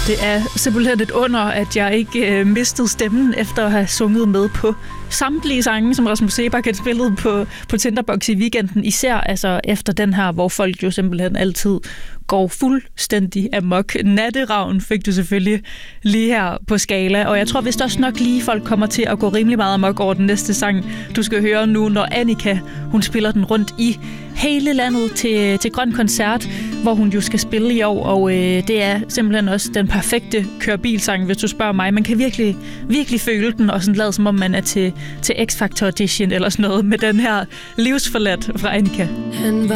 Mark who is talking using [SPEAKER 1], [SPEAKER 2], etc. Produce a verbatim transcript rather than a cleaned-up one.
[SPEAKER 1] Det er simpelthen et under, at jeg ikke øh, mistede stemmen efter at have sunget med på samtlige sange, som Rasmus Seebach har spillet på, på Tinderbox i weekenden. Især altså efter den her, hvor folk jo simpelthen altid går fuldstændig amok. Natteravn fik du selvfølgelig lige her på Skala, og jeg tror vist også nok lige, folk kommer til at gå rimelig meget amok over den næste sang, du skal høre nu, når Annika, hun spiller den rundt i hele landet til, til Grøn Koncert, hvor hun jo skal spille i år, og øh, det er simpelthen også den perfekte kørebilsang, hvis du spørger mig. Man kan virkelig, virkelig føle den, og sådan lade som om man er til, til X-Factor audition eller sådan noget, med den her livsforladt fra Annika.